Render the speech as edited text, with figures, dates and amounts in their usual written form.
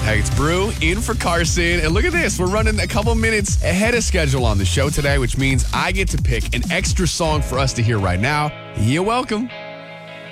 Hey, it's Brew in for Carson. And look at this. We're running a couple minutes ahead of schedule on the show today, which means I get to pick an extra song for us to hear right now. You're welcome.